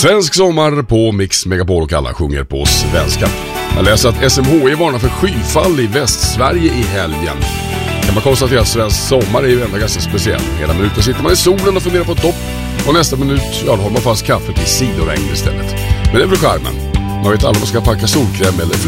Svensk sommar på Mix Megapol och alla sjunger på svenska. Jag läser att SMHI varnar för skyfall i Västsverige i helgen. Kan man konstatera att svensk sommar är ju ändå ganska speciell. Hela minuten sitter man i solen och funderar på topp. Och nästa minut, ja, då har man fast kaffet i sidoregn istället. Men det är väl charmen. Man vet aldrig om man ska packa solkräm eller